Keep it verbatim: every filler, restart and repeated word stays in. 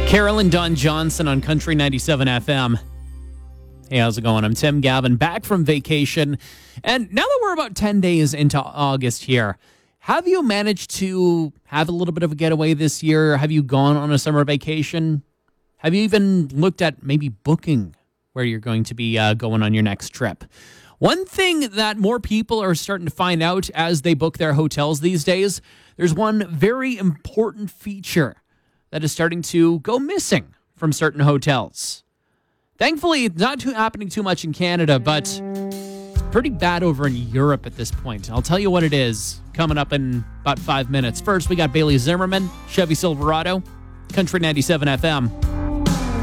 Carolyn Dawn Johnson on Country ninety-seven F M. Hey, how's it going? I'm Tim Gavin, back from vacation. And now that we're about ten days into August here, have you managed to have a little bit of a getaway this year? Have you gone on a summer vacation? Have you even looked at maybe booking where you're going to be uh, going on your next trip? One thing that more people are starting to find out as they book their hotels these days, there's one very important feature that is starting to go missing from certain hotels. Thankfully, it's not too happening too much in Canada, but it's pretty bad over in Europe at this point. I'll tell you what it is coming up in about five minutes. First, we got Bailey Zimmerman, Chevy Silverado, Country ninety-seven F M.